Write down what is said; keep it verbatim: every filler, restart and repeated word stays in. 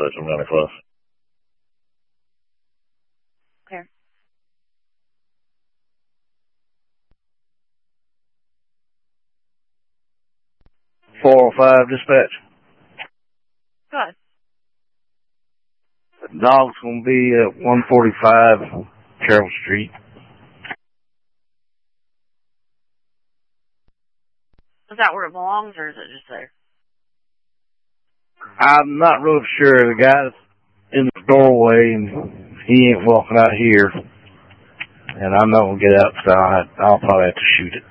dispatch. I'm kind of close. Okay. four oh five dispatch. Go ahead. The dog's going to be at one forty-five Carroll Street. Is that where it belongs, or is it just there? I'm not real sure. The guy's in the doorway, and he ain't walking out here. And I'm not going to get out, so I'll, I'll probably have to shoot it.